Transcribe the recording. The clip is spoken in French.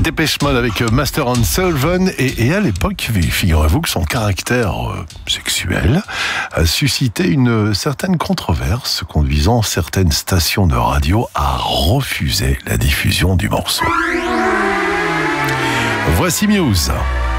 Dépêche Mode avec Master and Sullivan. Et à l'époque, figurez-vous que son caractère sexuel a suscité une certaine controverse, conduisant certaines stations de radio à refuser la diffusion du morceau. Voici Muse.